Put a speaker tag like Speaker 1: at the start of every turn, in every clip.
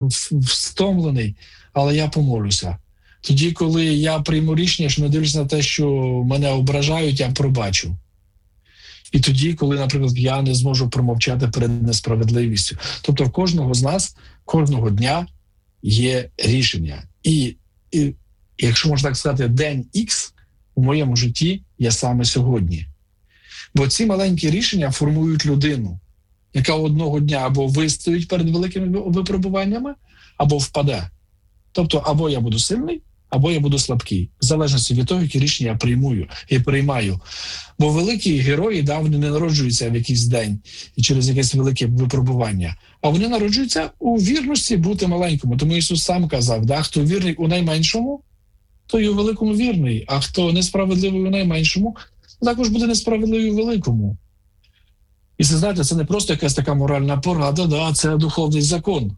Speaker 1: встомлений, але я помолюся. Тоді, коли я прийму рішення, що не дивлюсь на те, що мене ображають, я пробачу. І тоді, коли, наприклад, я не зможу промовчати перед несправедливістю. Тобто в кожного з нас, кожного дня є рішення. І якщо можна так сказати, день Х у моєму житті є саме сьогодні. Бо ці маленькі рішення формують людину, яка одного дня або вистоїть перед великими випробуваннями, або впаде. Тобто або я буду сильний, або я буду слабкий. В залежності від того, які рішення я приймаю. Бо великі герої давно не народжуються в якийсь день і через якесь велике випробування. А вони народжуються у вірності бути маленькому. Тому Ісус сам казав, хто вірний у найменшому, той у великому вірний. А хто несправедливий у найменшому, також буде несправедливий у великому. І це, знаєте, це не просто якась така моральна порада, це духовний закон.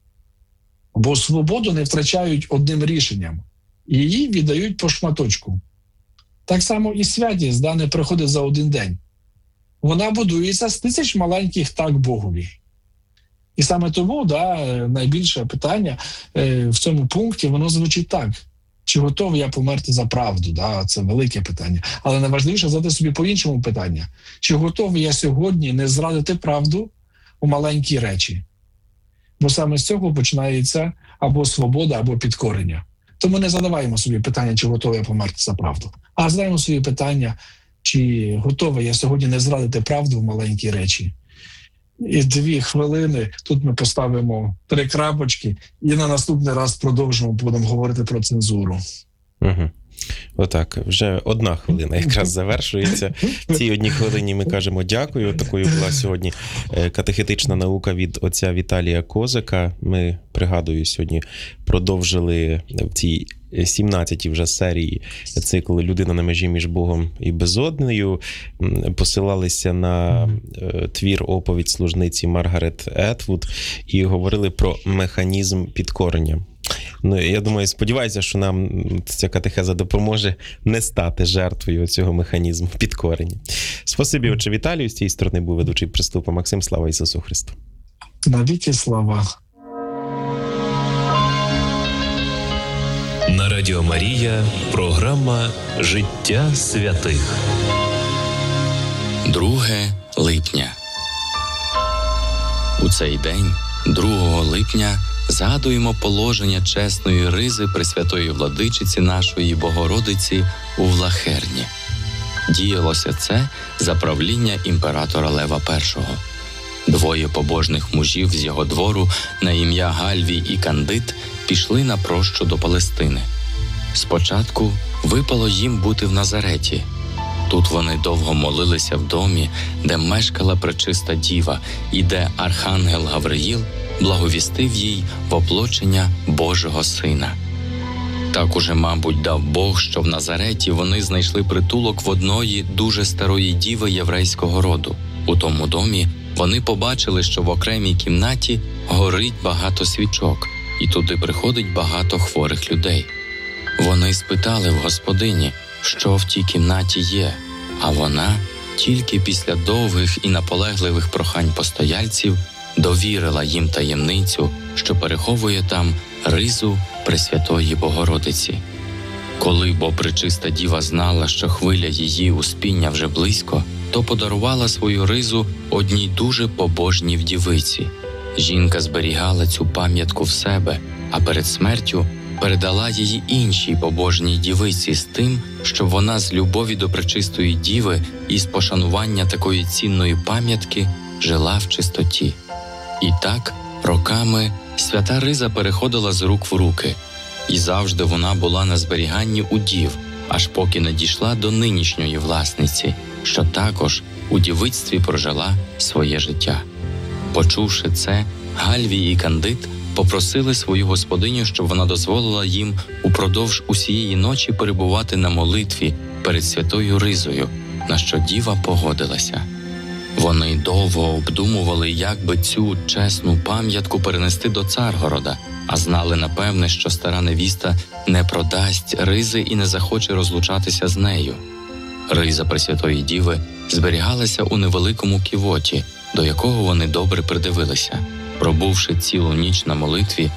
Speaker 1: Бо свободу не втрачають одним рішенням. Її віддають по шматочку. Так само і святість не приходить за один день. Вона будується з тисяч маленьких так Богові. І саме тому найбільше питання в цьому пункті, воно звучить так. Чи готовий я померти за правду? Це велике питання. Але найважливіше задати собі по-іншому питання. Чи готовий я сьогодні не зрадити правду у маленькі речі? Бо саме з цього починається або свобода, або підкорення. Тому не задаваємо собі питання, чи готовий я померти за правду. А задаємо собі питання, чи готовий я сьогодні не зрадити правду в маленькі речі. І 2 хвилини, тут ми поставимо 3 крапочки, і на наступний раз продовжимо, будемо говорити про цензуру.
Speaker 2: Угу. Отак, вже 1 хвилина якраз завершується. В цій 1 хвилині ми кажемо дякую. Такою була сьогодні катехетична наука від отця Віталія Козака. Ми, пригадую, сьогодні продовжили в цій 17-й вже серії цикл «Людина на межі між Богом і безоднею». Посилалися на твір «Оповідь служниці» Маргарет Етвуд і говорили про механізм підкорення. Я думаю, сподіваюся, що нам ця катехеза допоможе не стати жертвою цього механізму підкорення. Спасибі, отче Віталію. З цієї сторони був ведучий «Приступу» Максим. Слава Ісусу Христу.
Speaker 1: Навіки слава.
Speaker 3: На Радіо Марія програма «Життя святих».
Speaker 4: 2 липня. У цей день, 2 липня, згадуємо положення чесної ризи Пресвятої Владичиці нашої Богородиці у Влахерні. Діялося це за правління імператора Лева І. 2 побожних мужів з його двору на ім'я Гальвій і Кандид пішли на прощу до Палестини. Спочатку випало їм бути в Назареті. Тут вони довго молилися в домі, де мешкала пречиста діва, і де архангел Гавриїл благовістив їй воплочення Божого Сина. Так уже, мабуть, дав Бог, що в Назареті вони знайшли притулок в одної дуже старої діви єврейського роду. У тому домі вони побачили, що в окремій кімнаті горить багато свічок, і туди приходить багато хворих людей. Вони спитали в господині, що в тій кімнаті є, а вона тільки після довгих і наполегливих прохань постояльців довірила їм таємницю, що переховує там ризу Пресвятої Богородиці. Коли бо пречиста діва знала, що хвиля її успіння вже близько, то подарувала свою ризу одній дуже побожній вдівиці. Жінка зберігала цю пам'ятку в себе, а перед смертю передала її іншій побожній дівиці з тим, щоб вона з любові до пречистої діви і з пошанування такої цінної пам'ятки жила в чистоті. І так, роками свята риза переходила з рук в руки, і завжди вона була на зберіганні у дів, аж поки не дійшла до нинішньої власниці, що також у дівицтві прожила своє життя. Почувши це, Гальвій і Кандид попросили свою господиню, щоб вона дозволила їм упродовж усієї ночі перебувати на молитві перед святою ризою, на що діва погодилася. Вони довго обдумували, як би цю чесну пам'ятку перенести до Царгорода, а знали напевне, що стара невіста не продасть ризи і не захоче розлучатися з нею. Риза Пресвятої Діви зберігалася у невеликому ківоті, до якого вони добре придивилися. Пробувши цілу ніч на молитві,